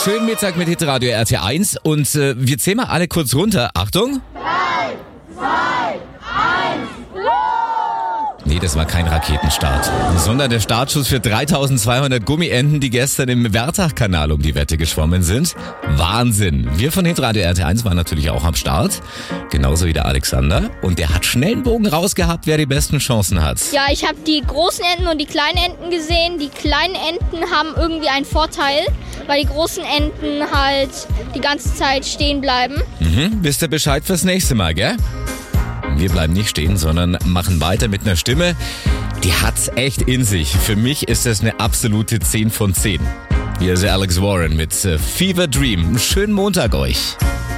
Schönen Mittag mit Hitradio RT1 und wir zählen mal alle kurz runter. Achtung. 3, 2, 1, los! Nee, das war kein Raketenstart, sondern der Startschuss für 3200 Gummienten, die gestern im Wärtachkanal um die Wette geschwommen sind. Wahnsinn. Wir von Hitradio RT1 waren natürlich auch am Start, genauso wie der Alexander. Und der hat schnell einen Bogen rausgehabt, wer die besten Chancen hat. Ja, ich habe die großen Enten und die kleinen Enten gesehen. Die kleinen Enten haben irgendwie einen Vorteil, weil die großen Enten halt die ganze Zeit stehen bleiben. Wisst ihr Bescheid fürs nächste Mal, gell? Wir bleiben nicht stehen, sondern machen weiter mit einer Stimme, die hat's echt in sich. Für mich ist das eine absolute 10 von 10. Hier ist Alex Warren mit Fever Dream. Schönen Montag euch.